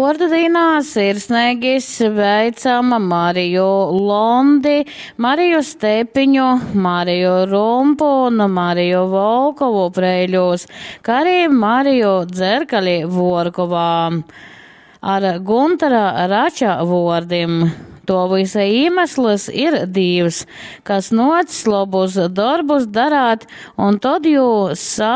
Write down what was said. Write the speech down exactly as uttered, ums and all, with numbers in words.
vordadīnā sirsnīgi sveicam Mariju Londi, Mariju Stepiņu, Mariju Rumpu un Mariju Volkovu Preiļos, kā arī Mariju Dzerkali Vorkovā ar Guntara Rača vordim. To visa iemesls ir divs, kas noc labus darbus darāt, un tad jūs